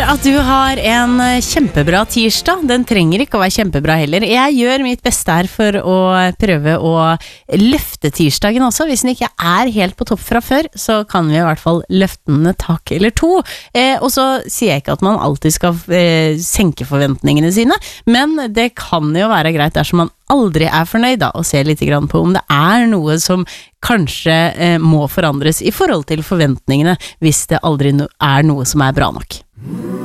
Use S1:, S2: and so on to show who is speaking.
S1: at du har en kjempebra tirsdag. Den trenger ikke å være kjempebra heller. Jeg gjør mitt beste her for å prøve å løfte tirsdagen også. Hvis den ikke er helt på topp fra før, så kan vi i hvert fall løfte den et tak eller to. Og så sier jeg ikke at man alltid skal senke forventningene sine, men det kan jo være greit dersom man aldri er fornøyd da, og ser litt grann på om det er noe som kanskje må forandres i forhold til forventningene, hvis det aldri er noe som er bra nok.